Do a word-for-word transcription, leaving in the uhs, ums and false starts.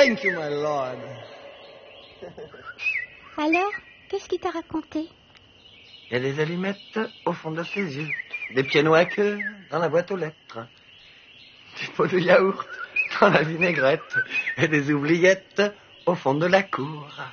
Thank you, my lord. Alors, qu'est-ce qu'il t'a raconté? Il y a des allumettes au fond de ses yeux, des pianos à queue dans la boîte aux lettres, des pots de yaourt dans la vinaigrette et des oubliettes au fond de la cour.